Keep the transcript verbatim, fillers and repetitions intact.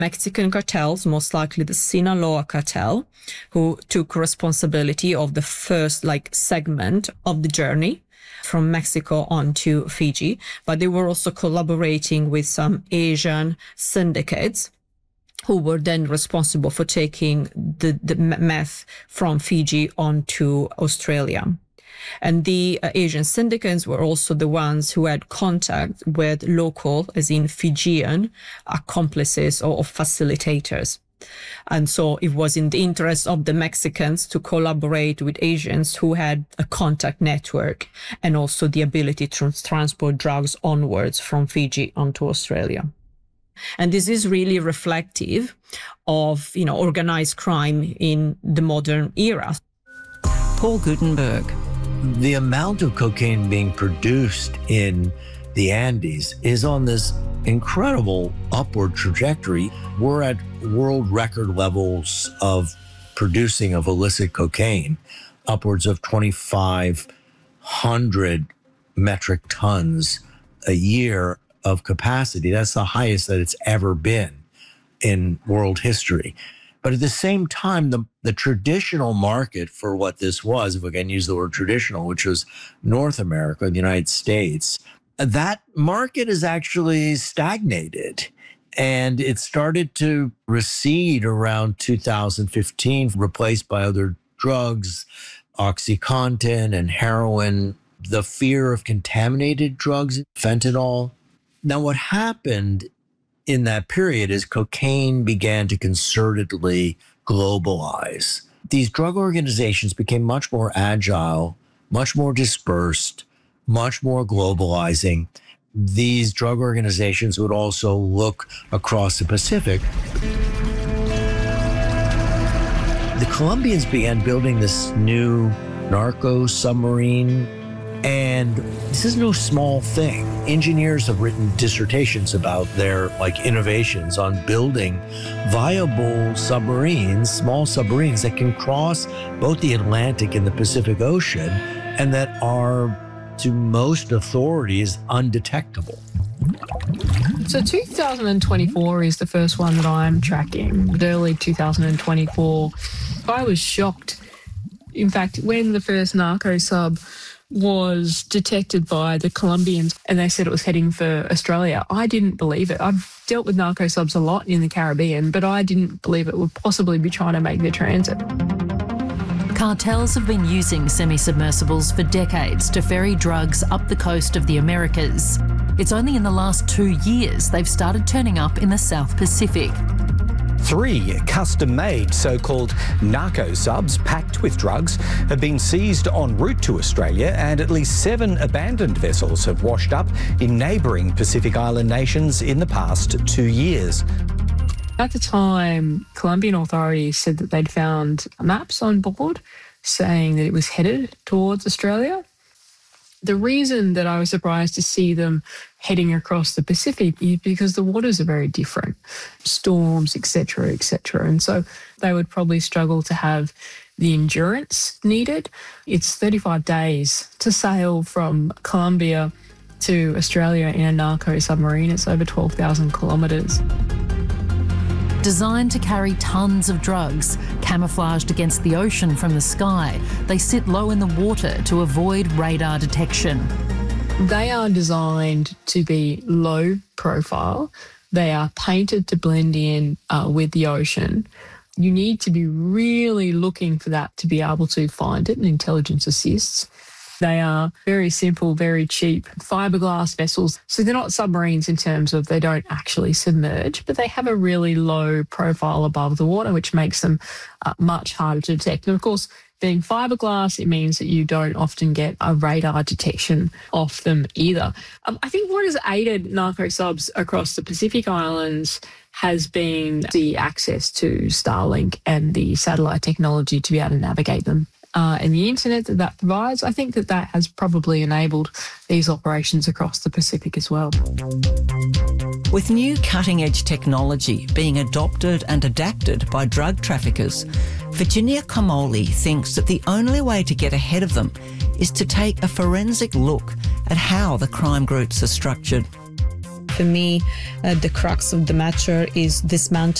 Mexican cartels, most likely the Sinaloa cartel, who took responsibility of the first like segment of the journey from Mexico on to Fiji. But they were also collaborating with some Asian syndicates who were then responsible for taking the, the meth from Fiji on to Australia. And the uh, Asian syndicates were also the ones who had contact with local, as in Fijian, accomplices or, or facilitators. And so it was in the interest of the Mexicans to collaborate with Asians who had a contact network and also the ability to transport drugs onwards from Fiji onto Australia. And this is really reflective of, you know, organized crime in the modern era. Paul Gutenberg. The amount of cocaine being produced in the Andes is on this incredible upward trajectory. We're at world record levels of producing of illicit cocaine, upwards of twenty-five hundred metric tons a year of capacity. That's the highest that it's ever been in world history. But at the same time, the, the traditional market for what this was, if we can use the word traditional, which was North America, the United States, that market is actually stagnated. And it started to recede around two thousand fifteen, replaced by other drugs, OxyContin and heroin, the fear of contaminated drugs, fentanyl. Now, what happened in that period is cocaine began to concertedly globalize. These drug organizations became much more agile, much more dispersed, much more globalizing. These drug organizations would also look across the Pacific. The Colombians began building this new narco submarine, and this is no small thing. Engineers have written dissertations about their like innovations on building viable submarines, small submarines that can cross both the Atlantic and the Pacific Ocean, and that are, to most authorities, undetectable. So two thousand twenty-four is the first one that I'm tracking, early two thousand twenty-four. I was shocked. In fact, when the first narco sub was detected by the Colombians and they said it was heading for Australia, I didn't believe it. I've dealt with narco subs a lot in the Caribbean, but I didn't believe it would possibly be trying to make the transit. Cartels have been using semi-submersibles for decades to ferry drugs up the coast of the Americas. It's only in the last two years they've started turning up in the South Pacific. Three custom-made so-called narco subs packed with drugs have been seized en route to Australia, and at least seven abandoned vessels have washed up in neighbouring Pacific Island nations in the past two years. At the time, Colombian authorities said that they'd found maps on board saying that it was headed towards Australia. The reason that I was surprised to see them heading across the Pacific is because the waters are very different, storms, et cetera, et cetera. And so they would probably struggle to have the endurance needed. It's thirty-five days to sail from Colombia to Australia in a narco submarine. It's over twelve thousand kilometres. Designed to carry tons of drugs, camouflaged against the ocean from the sky, they sit low in the water to avoid radar detection. They are designed to be low profile. They are painted to blend in uh, with the ocean. You need to be really looking for that to be able to find it, and intelligence assists. They are very simple, very cheap fiberglass vessels. So they're not submarines in terms of they don't actually submerge, but they have a really low profile above the water, which makes them uh, much harder to detect. And of course, being fiberglass, it means that you don't often get a radar detection off them either. Um, I think what has aided narco subs across the Pacific Islands has been the access to Starlink and the satellite technology to be able to navigate them. Uh, and the internet that that provides, I think that that has probably enabled these operations across the Pacific as well. With new cutting-edge technology being adopted and adapted by drug traffickers, Virginia Comoli thinks that the only way to get ahead of them is to take a forensic look at how the crime groups are structured. For me, uh, the crux of the matter is dismantling